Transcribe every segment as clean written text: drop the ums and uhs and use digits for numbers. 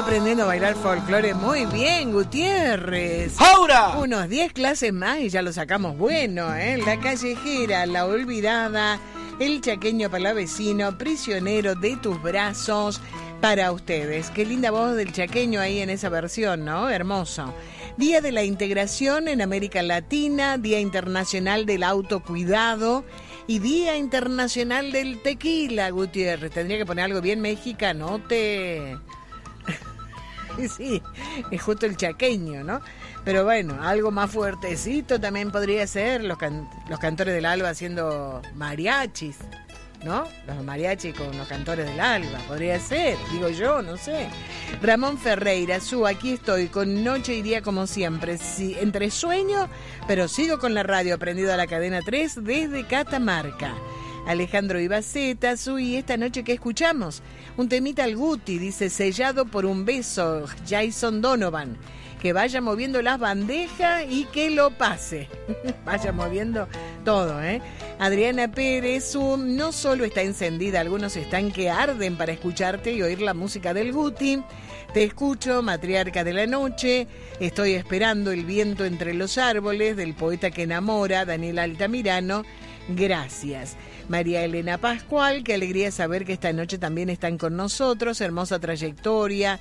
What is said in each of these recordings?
aprendiendo a bailar folclore muy bien, Gutiérrez. ¡Ahora! Unos 10 clases más y ya lo sacamos bueno, ¿eh? La callejera, la olvidada, el chaqueño palavecino, prisionero de tus brazos, para ustedes. Qué linda voz del chaqueño ahí en esa versión, ¿no? Hermoso. Día de la Integración en América Latina, Día Internacional del Autocuidado y Día Internacional del Tequila, Gutiérrez. Tendría que poner algo bien mexicanote. Sí, es justo el chaqueño, ¿no? Pero bueno, algo más fuertecito también podría ser los cantores del alba haciendo mariachis, ¿no? Los mariachis con los cantores del alba, podría ser, digo yo, no sé. Ramón Ferreira, aquí estoy con noche y día como siempre, sí, entre sueño, pero sigo con la radio prendido a la cadena 3 desde Catamarca. Alejandro Ibaceta, y esta noche ¿qué escuchamos? Un temita al Guti, dice, sellado por un beso, Jason Donovan. Que vaya moviendo las bandejas y que lo pase. Vaya moviendo todo, ¿eh? Adriana Pérez, no solo está encendida, algunos están que arden para escucharte y oír la música del Guti. Te escucho, matriarca de la noche. Estoy esperando el viento entre los árboles, del poeta que enamora, Daniel Altamirano. Gracias. María Elena Pascual, qué alegría saber que esta noche también están con nosotros, hermosa trayectoria,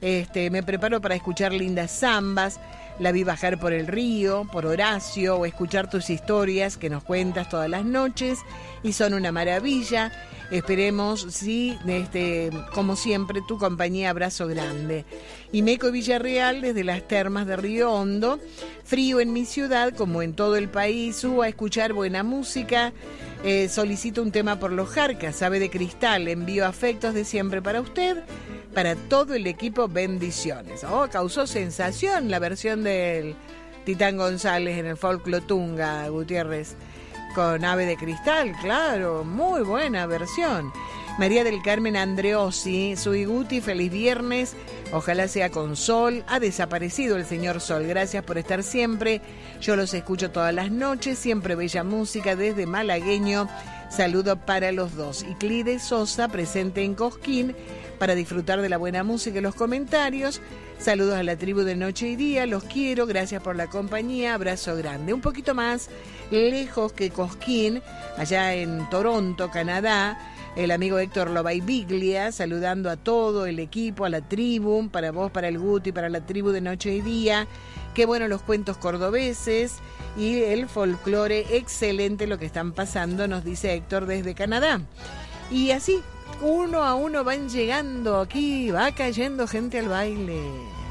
me preparo para escuchar lindas zambas, la vi bajar por el río, por Horacio, o escuchar tus historias que nos cuentas todas las noches, y son una maravilla. Esperemos, sí, como siempre, tu compañía, abrazo grande. Y Meco Villarreal, desde las termas de Río Hondo, frío en mi ciudad, como en todo el país, a escuchar buena música. Solicito un tema por los Jarcas, Ave de Cristal, envío afectos de siempre para usted, para todo el equipo, bendiciones. Causó sensación la versión del Titán González en el Folclotunga, Gutiérrez, con Ave de Cristal, claro, muy buena versión. María del Carmen Andreossi, soy Guti, feliz viernes, ojalá sea con sol, ha desaparecido el señor Sol, gracias por estar siempre, yo los escucho todas las noches, siempre bella música desde Malagueño, saludo para los dos. Y Clide Sosa, presente en Cosquín, para disfrutar de la buena música y los comentarios, saludos a la tribu de Noche y Día, los quiero, gracias por la compañía, abrazo grande. Un poquito más lejos que Cosquín, allá en Toronto, Canadá, el amigo Héctor Lobaibiglia, saludando a todo el equipo, a la tribu, para vos, para el Guti, para la tribu de Noche y Día. Qué bueno los cuentos cordobeses y el folclore, excelente lo que están pasando, nos dice Héctor desde Canadá. Y así, uno a uno van llegando aquí, va cayendo gente al baile.